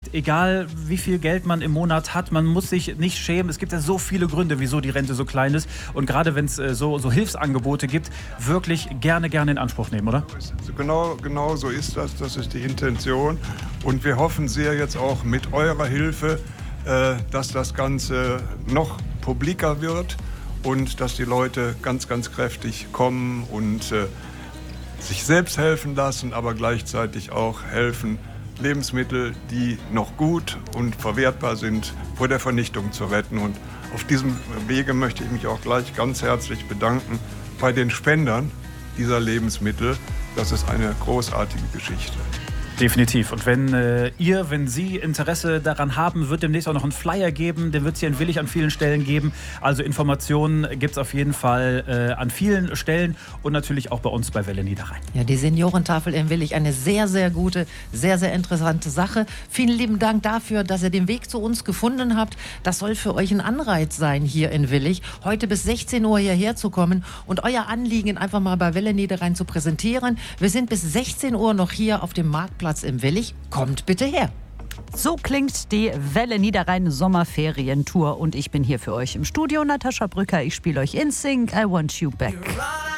gibt, egal wie viel Geld man im Monat hat, man muss sich nicht schämen. Es gibt ja so viele Gründe, wieso die Rente so klein ist. Und gerade wenn es so Hilfsangebote gibt, wirklich gerne in Anspruch nehmen, oder? Genau so ist das. Das ist die Intention. Und wir hoffen sehr jetzt auch mit eurer Hilfe, dass das Ganze noch publiker wird und dass die Leute ganz kräftig kommen und sich selbst helfen lassen, aber gleichzeitig auch helfen, Lebensmittel, die noch gut und verwertbar sind, vor der Vernichtung zu retten. Und auf diesem Wege möchte ich mich auch gleich ganz herzlich bedanken bei den Spendern dieser Lebensmittel. Das ist eine großartige Geschichte. Definitiv. Und wenn Sie Interesse daran haben, wird demnächst auch noch einen Flyer geben. Den wird es hier in Willich an vielen Stellen geben. Also Informationen gibt es auf jeden Fall an vielen Stellen und natürlich auch bei uns bei Welle Niederrhein. Ja, die Seniorentafel in Willich, eine sehr gute, sehr interessante Sache. Vielen lieben Dank dafür, dass ihr den Weg zu uns gefunden habt. Das soll für euch ein Anreiz sein, hier in Willich, heute bis 16 Uhr hierher zu kommen und euer Anliegen einfach mal bei Welle Niederrhein zu präsentieren. Wir sind bis 16 Uhr noch hier auf dem Marktplatz im Willich. Kommt bitte her. So klingt die Welle Niederrhein Sommerferientour und ich bin hier für euch im Studio, Natascha Brücker. Ich spiele euch In Sync, I Want You Back.